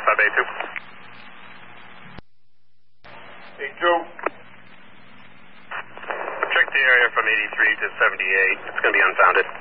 A2. A2. Check the area from 83 to 78. It's going to be unfounded.